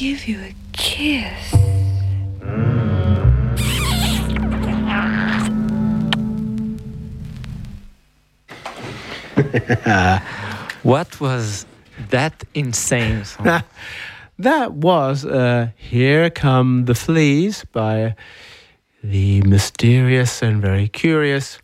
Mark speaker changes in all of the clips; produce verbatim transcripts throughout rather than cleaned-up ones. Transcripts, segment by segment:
Speaker 1: give you a kiss.
Speaker 2: What was that insane song?
Speaker 3: That was uh, Here Come the Fleas by the mysterious and very curious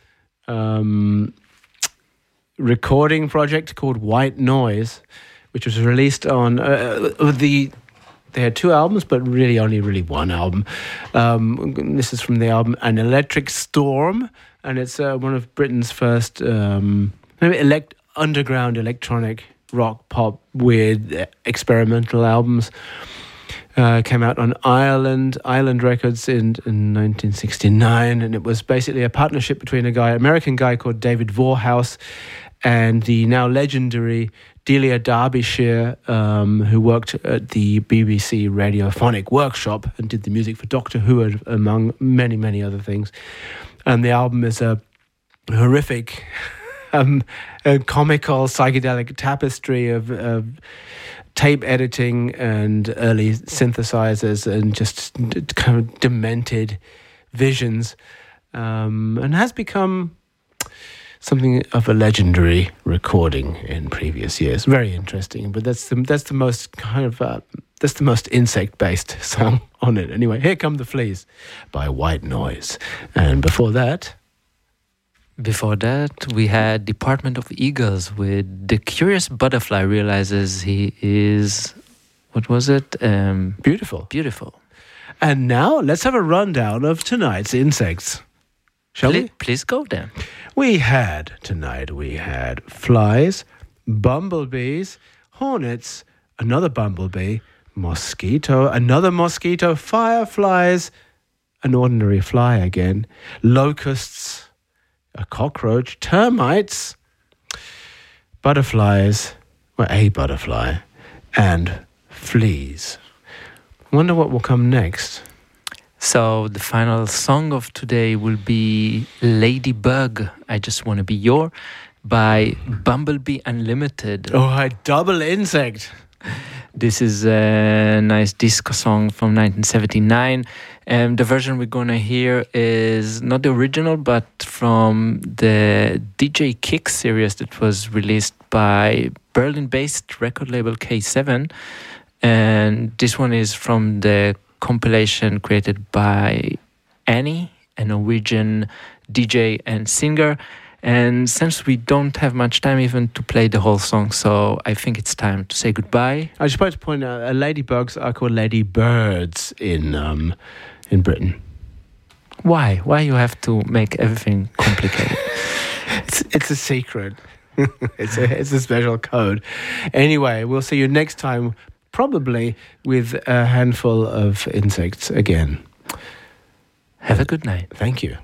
Speaker 3: um, recording project called White Noise, which was released on uh, the... They had two albums, but really only really one album. Um, this is from the album An Electric Storm, and it's uh, one of Britain's first um, elect- underground electronic rock, pop, weird, experimental albums. Uh, came out on Ireland, Island Records in, in nineteen sixty-nine, and it was basically a partnership between a guy, American guy called David Vorhaus, and the now legendary Delia Derbyshire, um, who worked at the B B C Radiophonic Workshop and did the music for Doctor Who, among many, many other things. And the album is a horrific, um, a comical, psychedelic tapestry of, of tape editing and early synthesizers and just kind of demented visions, um, and has become something of a legendary recording in previous years. Very interesting, but that's the that's the most kind of uh, that's the most insect-based song on it. Anyway, Here Come the Fleas by White Noise, and before that,
Speaker 2: Before that, we had Department of Eagles with The Curious Butterfly realizes he is, what was it? Um,
Speaker 3: beautiful,
Speaker 2: beautiful.
Speaker 3: And now let's have a rundown of tonight's insects. Shall
Speaker 2: please,
Speaker 3: we?
Speaker 2: Please go then.
Speaker 3: We had, tonight, we had flies, bumblebees, hornets, another bumblebee, mosquito, another mosquito, fireflies, an ordinary fly again, locusts, a cockroach, termites, butterflies, well, a butterfly, and fleas. Wonder what will come next.
Speaker 2: So the final song of today will be Ladybug, I Just Want to Be Your, by Bumblebee Unlimited.
Speaker 3: Oh, a double insect.
Speaker 2: This is a nice disco song from nineteen seventy-nine. And the version we're going to hear is not the original, but from the D J Kick series that was released by Berlin-based record label K seven. And this one is from the compilation created by Annie, a Norwegian D J and singer. And since we don't have much time even to play the whole song, so I think it's time to say goodbye.
Speaker 3: I just wanted to point out, uh, ladybugs are called ladybirds in um, in Britain.
Speaker 2: Why? Why you have to make everything complicated?
Speaker 3: it's it's a secret. it's a it's a special code. Anyway, we'll see you next time, probably with a handful of insects again.
Speaker 2: Have a good night.
Speaker 3: Thank you.